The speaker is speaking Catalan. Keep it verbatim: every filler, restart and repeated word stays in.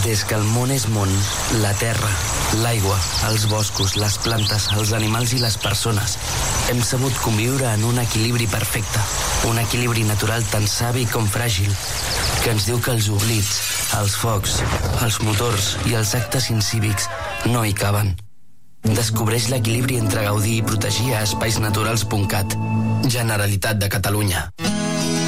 Des que el món és món, la terra, l'aigua, els boscos, les plantes, els animals i les persones hem sabut conviure en un equilibri perfecte, un equilibri natural tan savi com fràgil, que ens diu que els oblits, els focs, els motors i els actes incívics no hi caben. Descobreix l'equilibri entre gaudir i protegir a espais naturals punt cat. Generalitat de Catalunya.